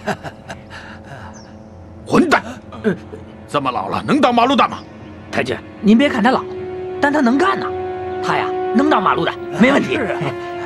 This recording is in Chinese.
混蛋！这么老了，能当马路大吗？ 太君，您别看他老，但他能干呐。他呀，能当马路大，没问题。